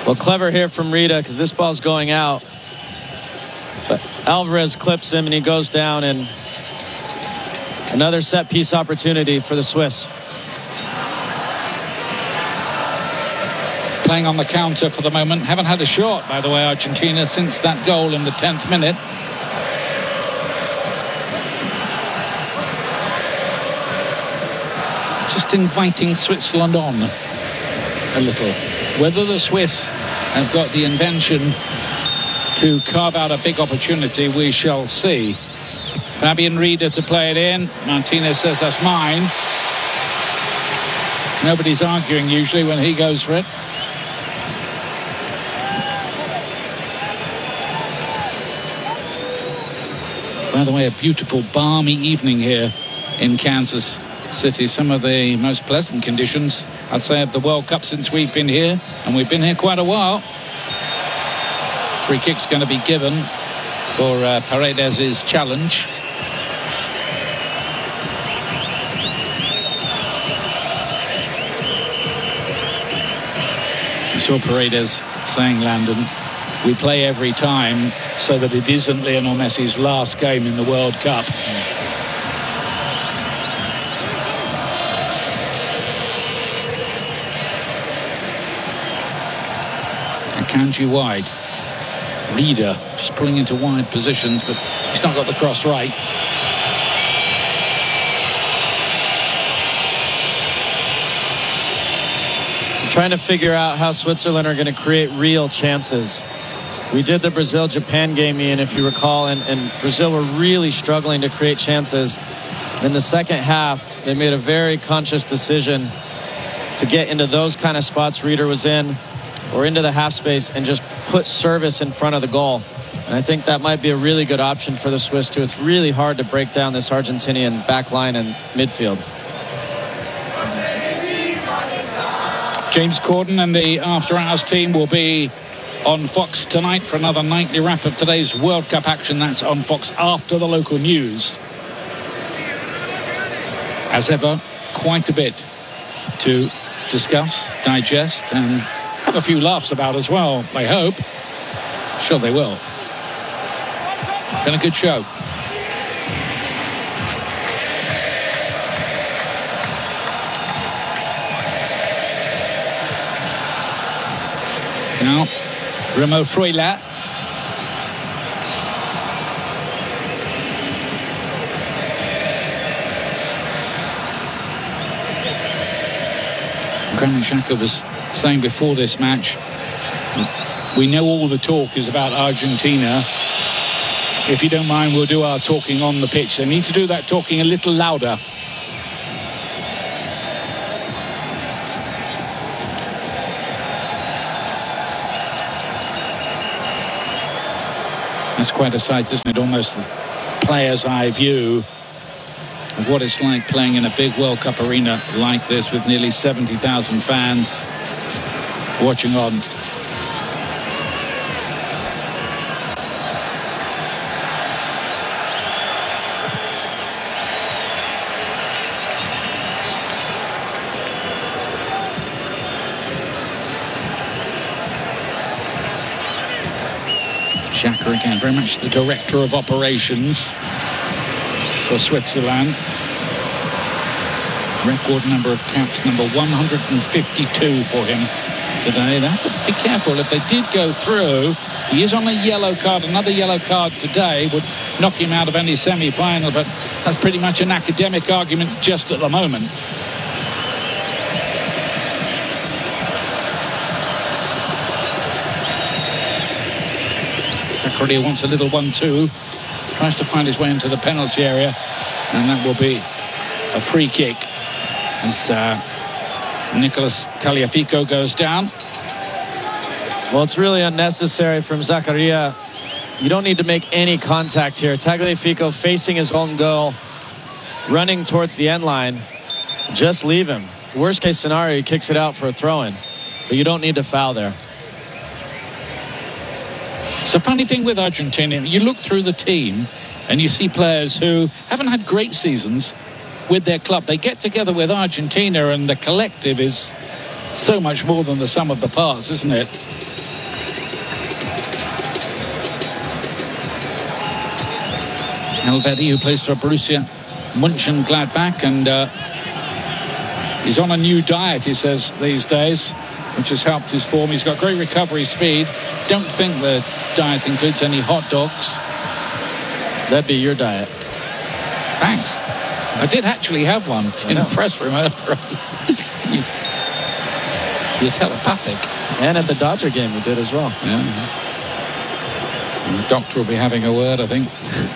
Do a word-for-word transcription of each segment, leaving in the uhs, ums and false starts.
Well, clever here from Rida, because this ball's going out. But Alvarez clips him, and he goes down, and another set-piece opportunity for the Swiss. Playing on the counter for the moment. Haven't had a shot, by the way, Argentina, since that goal in the tenth minute. Just inviting Switzerland on a little. Whether the Swiss have got the invention to carve out a big opportunity, we shall see. Fabian Rida to play it in. Martinez says that's mine. Nobody's arguing usually when he goes for it. By the way, a beautiful balmy evening here in Kansas City. Some of the most pleasant conditions, I'd say, of the World Cup since we've been here, and we've been here quite a while. Free kick's going to be given for uh, Paredes' challenge. I saw Paredes saying, Landon, we play every time so that it isn't Lionel Messi's last game in the World Cup. Akanji wide. Rida just pulling into wide positions, but he's not got the cross right. I'm trying to figure out how Switzerland are going to create real chances. We did the Brazil-Japan game, Ian, if you recall, and, and Brazil were really struggling to create chances. In the second half, they made a very conscious decision to get into those kind of spots Rida was in, or into the half space, and just put service in front of the goal. And I think that might be a really good option for the Swiss too. It's really hard to break down this Argentinian back line and midfield. James Corden and the After Hours team will be on Fox tonight for another nightly wrap of today's World Cup action. That's on Fox after the local news. As ever, quite a bit to discuss, digest, and have a few laughs about as well, I hope. Sure they will. Been a good show. Now, Remo Freuler. Granit Xhaka was saying before this match, we know all the talk is about Argentina. If you don't mind, we'll do our talking on the pitch. They need to do that talking a little louder. That's quite a sight, isn't it? Almost the player's eye view of what it's like playing in a big World Cup arena like this with nearly seventy thousand fans watching on. Xhaka again, very much the director of operations for Switzerland. Record number of caps, number one hundred fifty-two for him today. They have to be careful. If they did go through, he is on a yellow card. Another yellow card today would knock him out of any semi-final, but that's pretty much an academic argument just at the moment. Zakaria wants a little one two, tries to find his way into the penalty area, and that will be a free kick as uh, Nicolas Tagliafico goes down. Well, it's really unnecessary from Zakaria. You don't need to make any contact here. Tagliafico facing his own goal, running towards the end line. Just leave him. Worst case scenario, he kicks it out for a throw-in, but you don't need to foul there. It's a funny thing with Argentina. You look through the team and you see players who haven't had great seasons with their club. They get together with Argentina and the collective is so much more than the sum of the parts, isn't it? Elvedi, who plays for Borussia Mönchengladbach, and uh, he's on a new diet, he says, these days, which has helped his form. He's got great recovery speed. Don't think the diet includes any hot dogs. That'd be your diet. Thanks. I did actually have one I in know. the press room earlier. you, you're telepathic. And at the Dodger game you did as well. Yeah. The doctor will be having a word, I think.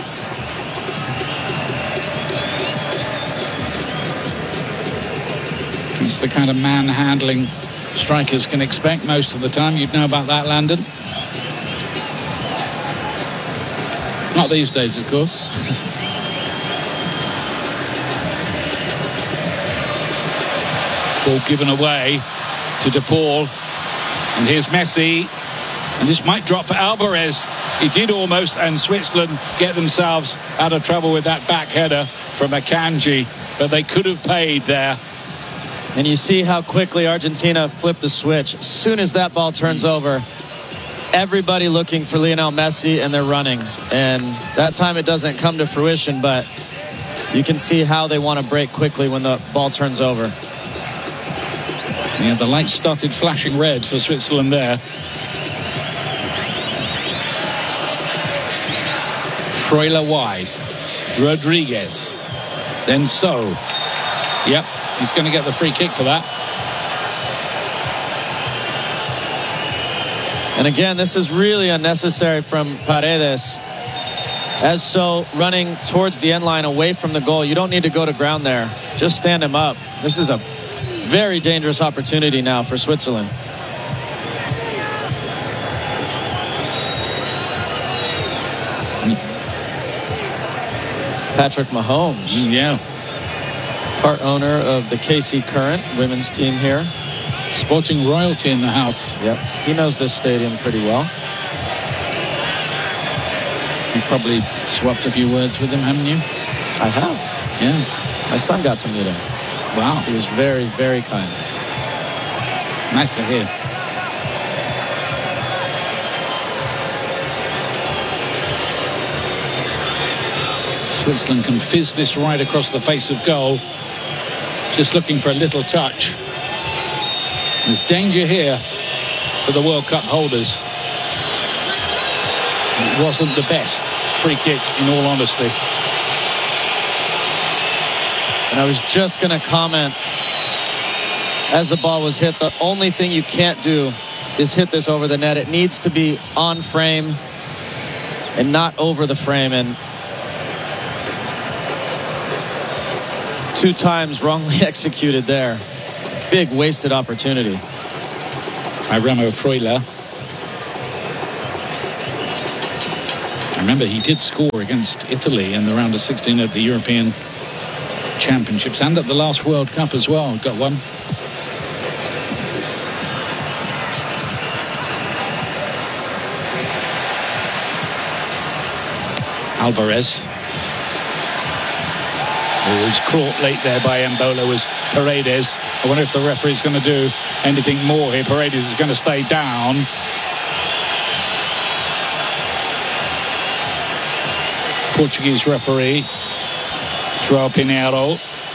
It's the kind of manhandling strikers can expect most of the time. You'd know about that, Landon. Not these days, of course. Ball given away to De Paul. And here's Messi. And this might drop for Alvarez. He did almost, and Switzerland get themselves out of trouble with that back header from Akanji. But they could have paid there. And you see how quickly Argentina flipped the switch. As soon as that ball turns over, everybody looking for Lionel Messi, and they're running. And that time it doesn't come to fruition, but you can see how they want to break quickly when the ball turns over. Yeah, the lights started flashing red for Switzerland there. Freuler wide. Rodriguez. Then So. Yep, he's going to get the free kick for that. And again, this is really unnecessary from Paredes. As So running towards the end line away from the goal. You don't need to go to ground there. Just stand him up. This is a very dangerous opportunity now for Switzerland. Patrick Mahomes. Yeah. Part owner of the K C Current women's team here. Sporting royalty in the house. Yep. He knows this stadium pretty well. You probably swapped a few words with him, haven't you? I have. Yeah. My son got to meet him. Wow. He was very, very kind. Nice to hear. Switzerland can fizz this right across the face of goal. Just looking for a little touch. There's danger here for the World Cup holders. It wasn't the best free kick, in all honesty. And I was just going to comment, as the ball was hit, the only thing you can't do is hit this over the net. It needs to be on frame and not over the frame. And two times wrongly executed there. Big wasted opportunity. By Remo Freuler. I remember he did score against Italy in the round of sixteen at the European Championships and at the last World Cup as well. Got one. Alvarez. Who was caught late there by Embolo was Paredes. I wonder if the referee's going to do anything more here. Paredes is going to stay down. Portuguese referee João Pinheiro.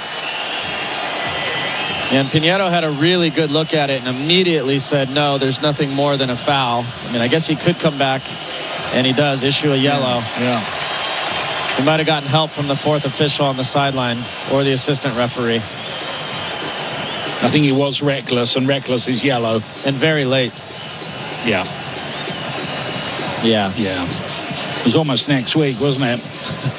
And Pinheiro had a really good look at it and immediately said, no, there's nothing more than a foul. I mean, I guess he could come back, and he does issue a yellow. Yeah. yeah. He might have gotten help from the fourth official on the sideline or the assistant referee. I think he was reckless, and reckless is yellow. And very late. Yeah. Yeah. Yeah. It was almost next week, wasn't it?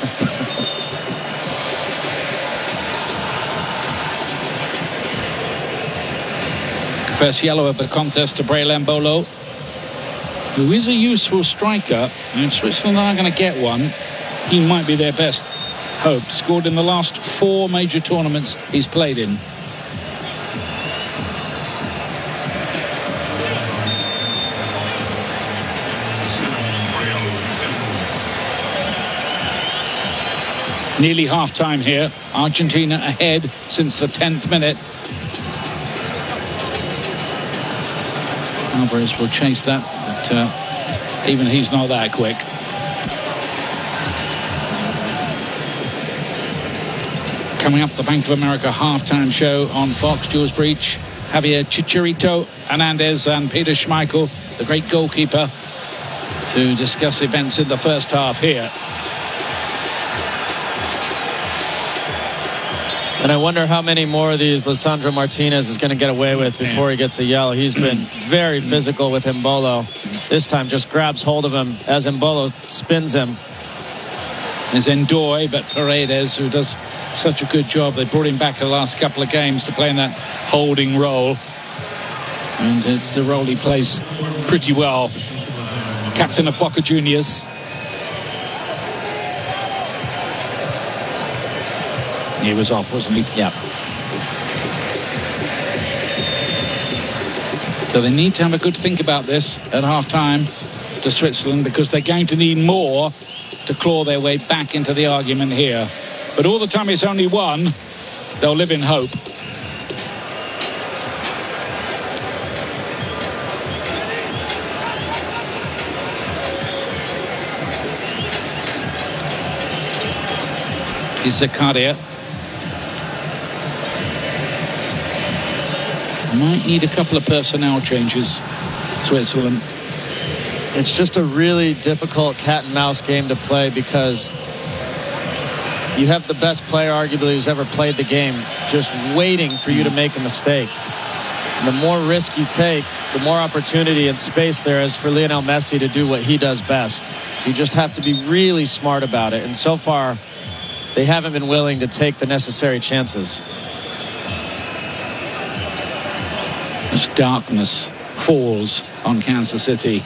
First yellow of the contest to Breel Embolo, who is a useful striker. And if Switzerland are going to get one, he might be their best hope. Scored in the last four major tournaments he's played in. Nearly half-time here. Argentina ahead since the tenth minute. Alvarez will chase that, but uh, even he's not that quick. Coming up, the Bank of America halftime show on Fox. Jules Breach, Javier Chicharito Hernandez and Peter Schmeichel, the great goalkeeper, to discuss events in the first half here. And I wonder how many more of these Lisandro Martinez is going to get away with before he gets a yellow. He's been very physical with Embolo. This time just grabs hold of him as Embolo spins him. There's Ndoye, but Paredes, who does such a good job. They brought him back the last couple of games to play in that holding role. And it's the role he plays pretty well. Captain of Boca Juniors. He was off, wasn't he? Yeah. So they need to have a good think about this at half-time to Switzerland, because they're going to need more to claw their way back into the argument here. But all the time it's only one, they'll live in hope. Here's Zakaria. Might need a couple of personnel changes, Switzerland. It's just a really difficult cat and mouse game to play, because you have the best player arguably who's ever played the game just waiting for you to make a mistake. And the more risk you take, the more opportunity and space there is for Lionel Messi to do what he does best. So you just have to be really smart about it. And so far, they haven't been willing to take the necessary chances. As darkness falls on Kansas City.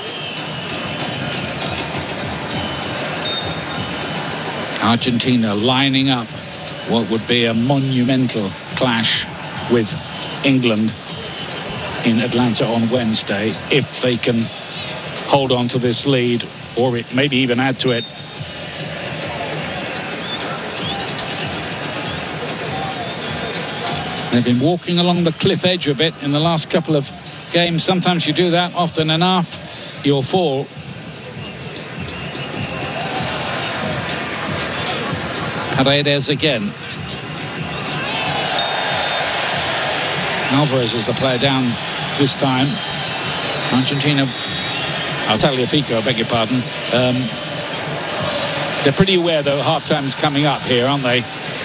Argentina lining up what would be a monumental clash with England in Atlanta on Wednesday, if they can hold on to this lead, or it maybe even add to it. They've been walking along the cliff edge a bit in the last couple of games. Sometimes you do that, often enough you'll fall. Paredes again. Alvarez is the player down this time. Argentina, I'll Tagliafico, I beg your pardon. Um, they're pretty aware, though, half-time is coming up here, aren't they?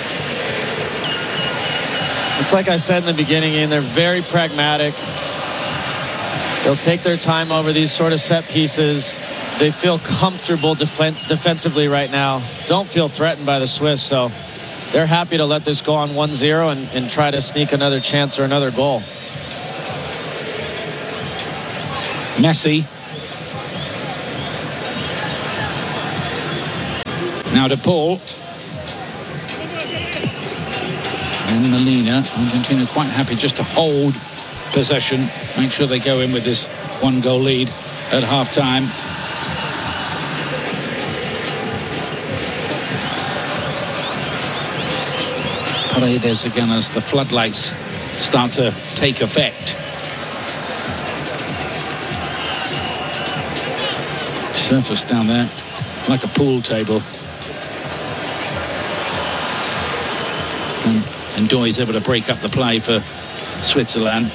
It's like I said in the beginning, Ian, they're very pragmatic. They'll take their time over these sort of set pieces. They feel comfortable def defensively right now. Don't feel threatened by the Swiss, so they're happy to let this go on one zero and, and try to sneak another chance or another goal. Messi. Now to Paul. And Molina. Argentina quite happy just to hold possession. Make sure they go in with this one goal lead at half-time. Paredes again as the floodlights start to take effect. Surface down there like a pool table. This time Ndoye is able to break up the play for Switzerland.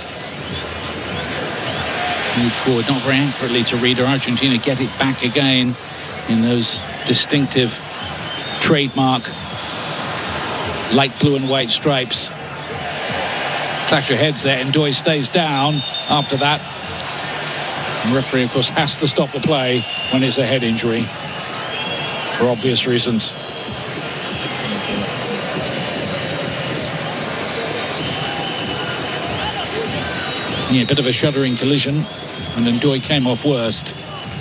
Move forward, not very accurately to Reader. Argentina get it back again in those distinctive trademark light blue and white stripes. Clash of heads there. Ndoye stays down after that. The referee, of course, has to stop the play when it's a head injury for obvious reasons. Yeah, a bit of a shuddering collision, and Ndoye came off worst.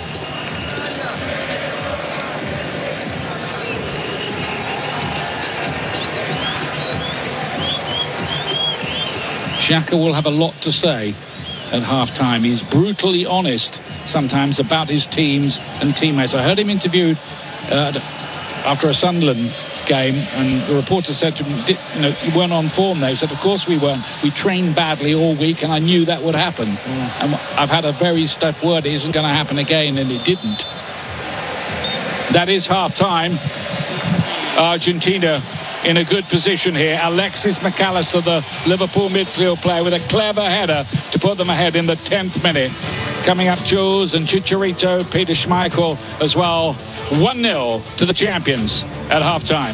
Xhaka will have a lot to say at half-time. He's brutally honest sometimes about his teams and teammates. I heard him interviewed uh, after a Sunderland game, and the reporter said to him, you know, you weren't on form there. He said, of course we weren't. We trained badly all week, and I knew that would happen. Mm. And I've had a very stiff word, it isn't going to happen again, and it didn't. That is half-time. Argentina in a good position here. Alexis McAllister, the Liverpool midfield player, with a clever header to put them ahead in the tenth minute. Coming up, Jules and Chicharito, Peter Schmeichel as well. one nil to the champions at halftime.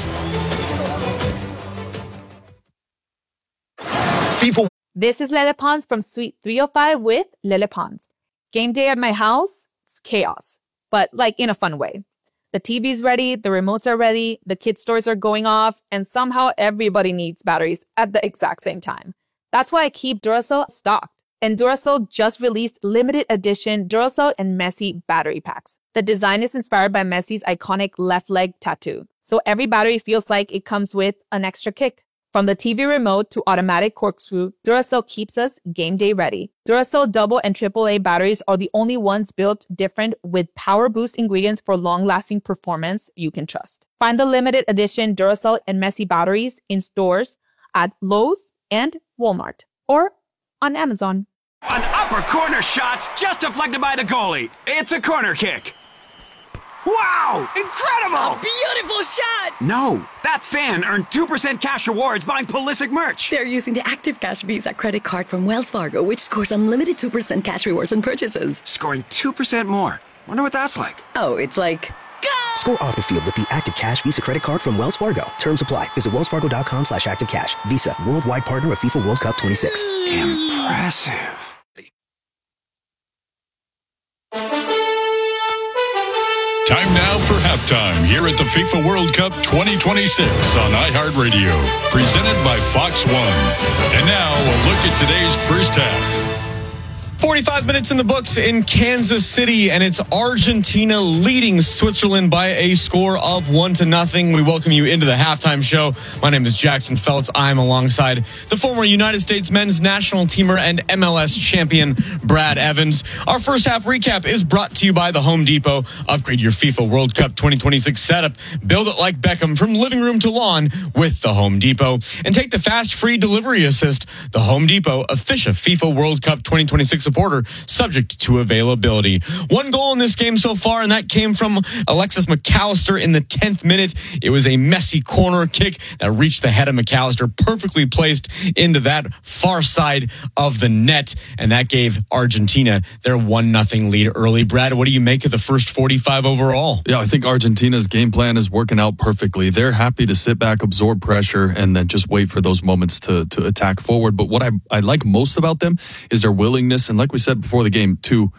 FIFA. This is Lele Pons from Suite three oh five with Lele Pons. Game day at my house, it's chaos, but like in a fun way. The T V's ready, the remotes are ready, the kids' toys are going off, and somehow everybody needs batteries at the exact same time. That's why I keep Duracell stocked. And Duracell just released limited edition Duracell and Messi battery packs. The design is inspired by Messi's iconic left leg tattoo, so every battery feels like it comes with an extra kick. From the T V remote to automatic corkscrew, Duracell keeps us game day ready. Duracell double and triple A batteries are the only ones built different with power boost ingredients for long-lasting performance you can trust. Find the limited edition Duracell and Messi batteries in stores at Lowe's and Walmart or on Amazon. An upper corner shot's just deflected by the goalie. It's a corner kick. Wow! Incredible! A beautiful shot! No, that fan earned two percent cash rewards buying Pulisic merch. They're using the Active Cash Visa credit card from Wells Fargo, which scores unlimited two percent cash rewards on purchases. Scoring two percent more. Wonder what that's like. Oh, it's like... Go! Score off the field with the Active Cash Visa credit card from Wells Fargo. Terms apply. Visit wellsfargo.com slash active cash. Visa, worldwide partner of FIFA World Cup twenty-six. Impressive. Time now for halftime here at the FIFA World Cup twenty twenty-six on iHeartRadio, presented by Fox One. And now a look at today's first half. forty-five minutes in the books in Kansas City, and it's Argentina leading Switzerland by a score of one to nothing. We welcome you into the halftime show. My name is Jackson Feltz. I'm alongside the former United States men's national teamer and M L S champion, Brad Evans. Our first half recap is brought to you by the Home Depot. Upgrade your FIFA World Cup twenty twenty-six setup. Build it like Beckham from living room to lawn with the Home Depot. And take the fast free delivery assist. The Home Depot, official FIFA World Cup twenty twenty-six supporter, subject to availability. One goal in this game so far, and that came from Alexis McAllister in the tenth minute. It was a messy corner kick that reached the head of McAllister, perfectly placed into that far side of the net, and that gave Argentina their one nothing lead early. Brad, what do you make of the first forty-five overall? Yeah, I think Argentina's game plan is working out perfectly. They're happy to sit back, absorb pressure, and then just wait for those moments to, to attack forward. But what I, I like most about them is their willingness, and like we said before the game, to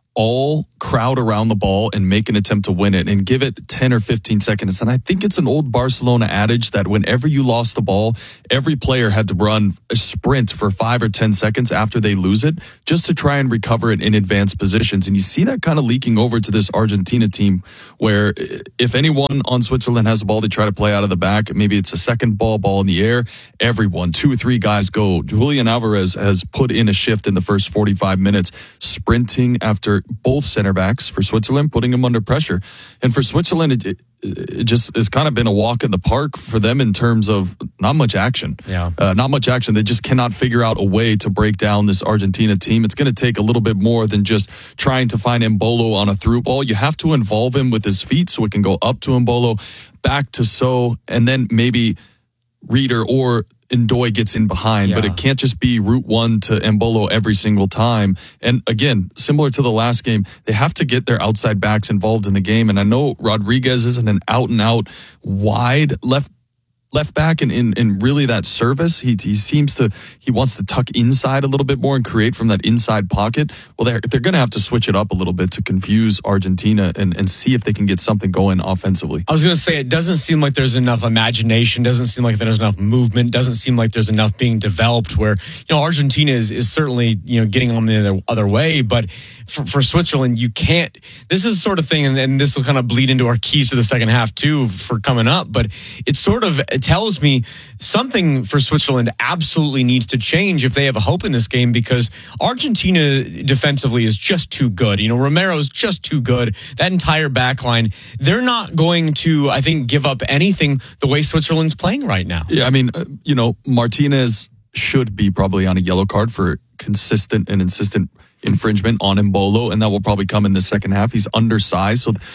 all crowd around the ball and make an attempt to win it and give it ten or fifteen seconds. And I think it's an old Barcelona adage that whenever you lost the ball, every player had to run a sprint for five or ten seconds after they lose it just to try and recover it in advanced positions. And you see that kind of leaking over to this Argentina team where if anyone on Switzerland has the ball, they try to play out of the back. Maybe it's a second ball, ball in the air. Everyone, two or three guys go. Julian Alvarez has put in a shift in the first forty-five minutes, sprinting after both center backs for Switzerland, putting them under pressure. And for Switzerland, it, it, it just has kind of been a walk in the park for them in terms of not much action. Yeah. Uh, not much action. They just cannot figure out a way to break down this Argentina team. It's going to take a little bit more than just trying to find Embolo on a through ball. You have to involve him with his feet so it can go up to Embolo, back to So, and then maybe Reader or Ndoye gets in behind, yeah. But it can't just be route one to Embolo every single time. And again, similar to the last game, they have to get their outside backs involved in the game. And I know Rodriguez isn't an out and out wide left left back in, in, in really that service. He he seems to, he wants to tuck inside a little bit more and create from that inside pocket. Well, they're, they're going to have to switch it up a little bit to confuse Argentina and, and see if they can get something going offensively. I was going to say, it doesn't seem like there's enough imagination, doesn't seem like there's enough movement, doesn't seem like there's enough being developed where, you know, Argentina is, is certainly, you know, getting on the other, other way, but for, for Switzerland, you can't, this is the sort of thing, and, and this will kind of bleed into our keys to the second half too for coming up, but it's sort of, it tells me something for Switzerland absolutely needs to change if they have a hope in this game, because Argentina defensively is just too good. You know, Romero's just too good. That entire back line, they're not going to, I think, give up anything the way Switzerland's playing right now. Yeah, I mean, uh, you know, Martinez should be probably on a yellow card for consistent and insistent infringement on Embolo, and that will probably come in the second half. He's undersized, so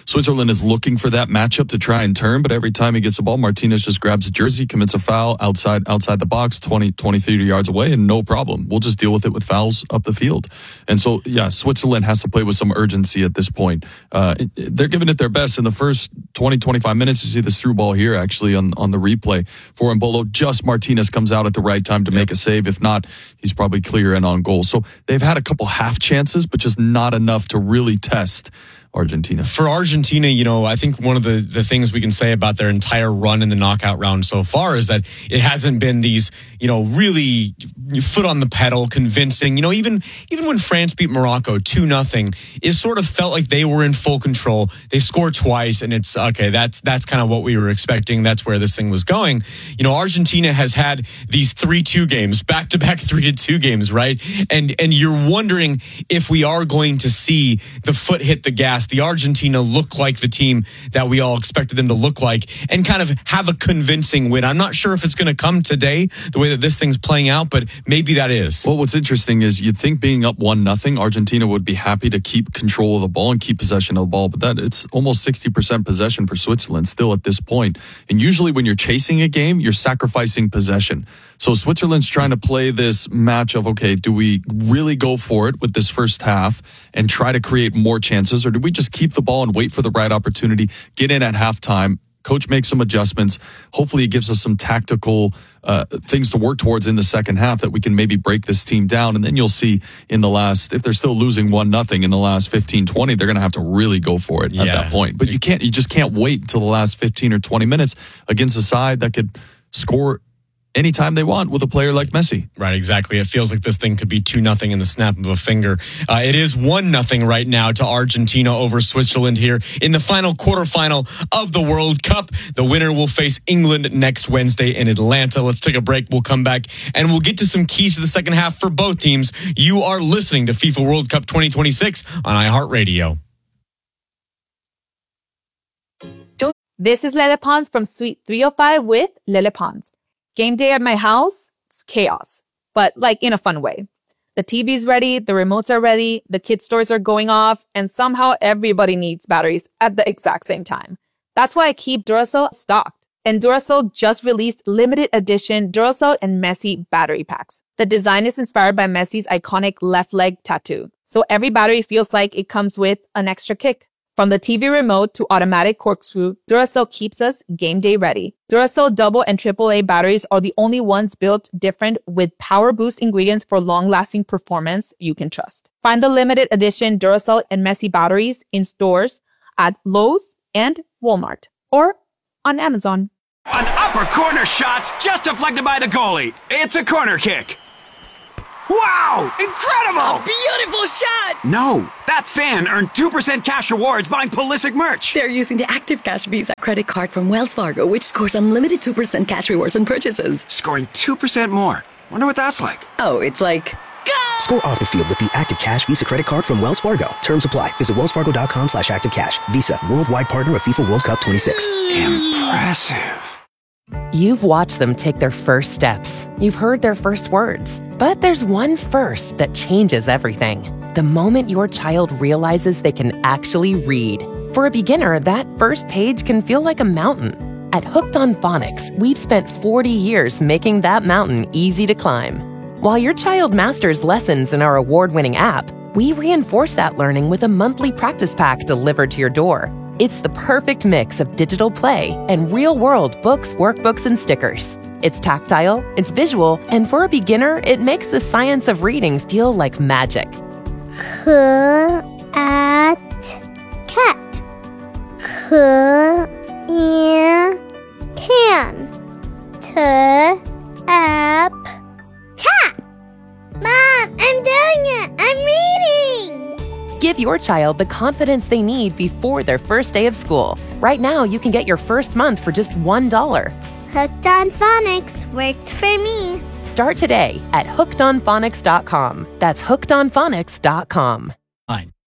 Switzerland is looking for that matchup to try and turn, but every time he gets the ball, Martinez just grabs a jersey, commits a foul outside outside the box, twenty, twenty, thirty yards away, and no problem. We'll just deal with it with fouls up the field. And so, yeah, Switzerland has to play with some urgency at this point. Uh, it, they're giving it their best in the first twenty, twenty-five minutes. You see this through ball here, actually, on, on the replay for Embolo. Just Martinez comes out at the right time to make a save. If not, he's probably clear and on goal. So they've had a couple half chances, but just not enough to really test Argentina. For Argentina, you know, I think one of the, the things we can say about their entire run in the knockout round so far is that it hasn't been these, you know, really foot on the pedal, convincing. You know, even even when France beat Morocco two nothing, it sort of felt like they were in full control. They scored twice, and it's okay. That's that's kind of what we were expecting. That's where this thing was going. You know, Argentina has had these three two games, back to back three to two games, right? And and you're wondering if we are going to see the foot hit the gas. The Argentina look like the team that we all expected them to look like and kind of have a convincing win. I'm not sure if it's going to come today, the way that this thing's playing out, but maybe that is. Well, what's interesting is you'd think being up one nothing, Argentina would be happy to keep control of the ball and keep possession of the ball, but that it's almost sixty percent possession for Switzerland still at this point. And usually when you're chasing a game, you're sacrificing possession. So Switzerland's trying to play this match of, okay, do we really go for it with this first half and try to create more chances, or do we just keep the ball and wait for the right opportunity, get in at halftime, coach makes some adjustments, hopefully it gives us some tactical uh, things to work towards in the second half that we can maybe break this team down, and then you'll see in the last, if they're still losing one nothing in the last fifteen, twenty, they're going to have to really go for it yeah. at that point. But you can't, you just can't wait until the last fifteen or twenty minutes against a side that could score anytime they want with a player like Messi. Right, exactly. It feels like this thing could be two nothing in the snap of a finger. Uh, it is one nothing right now to Argentina over Switzerland here in the final quarterfinal of the World Cup. The winner will face England next Wednesday in Atlanta. Let's take a break. We'll come back and we'll get to some keys to the second half for both teams. You are listening to FIFA World Cup twenty twenty-six on iHeartRadio. This is Lele Pons from Suite three oh five with Lele Pons. Game day at my house, it's chaos, but like in a fun way. The T V's ready, the remotes are ready, the kids' stores are going off, and somehow everybody needs batteries at the exact same time. That's why I keep Duracell stocked. And Duracell just released limited edition Duracell and Messi battery packs. The design is inspired by Messi's iconic left leg tattoo, so every battery feels like it comes with an extra kick. From the T V remote to automatic corkscrew, Duracell keeps us game day ready. Duracell double and triple A batteries are the only ones built different with power boost ingredients for long-lasting performance you can trust. Find the limited edition Duracell and Messi batteries in stores at Lowe's and Walmart or on Amazon. An upper corner shot just deflected by the goalie. It's a corner kick. Wow! Incredible! Beautiful shot! No, that fan earned two percent cash rewards buying Pulisic merch. They're using the Active Cash Visa credit card from Wells Fargo, which scores unlimited two percent cash rewards on purchases. Scoring two percent more. Wonder what that's like. Oh, it's like... Go! Score off the field with the Active Cash Visa credit card from Wells Fargo. Terms apply. Visit wellsfargo.com slash activecash. Visa, worldwide partner of FIFA World Cup twenty-six. Impressive. You've watched them take their first steps. You've heard their first words. But there's one first that changes everything. The moment your child realizes they can actually read. For a beginner, that first page can feel like a mountain. At Hooked on Phonics, we've spent forty years making that mountain easy to climb. While your child masters lessons in our award-winning app, we reinforce that learning with a monthly practice pack delivered to your door. It's the perfect mix of digital play and real-world books, workbooks, and stickers. It's tactile, it's visual, and for a beginner, it makes the science of reading feel like magic. C at cat. C in can. T app tap. Mom, I'm doing it. I'm reading. Give your child the confidence they need before their first day of school. Right now, you can get your first month for just one dollar. Hooked on Phonics worked for me. Start today at hooked on phonics dot com. That's hooked on phonics dot com. Fine.